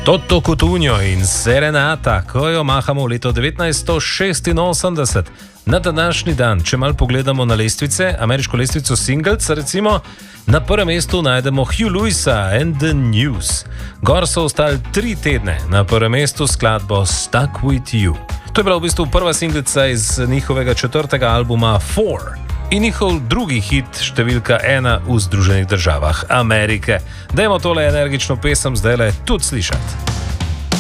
Toto Cutugno in Serenata, ko jo mahamo v leto 1986. Na današnji dan, če mal pogledamo na lestvice, ameriško lestvico singles, recimo, na prvem mestu najdemo Hugh Lewisa and the News. Gor so ostali 3 tedne, na prvem mestu skladbo Stuck With You. To je bila v bistvu prva singlica iz njihovega 4. albuma Four in njihov drugi hit številka 1 v Združenih državah Amerike. Dajmo tole energično pesem zdajle tudi slišati.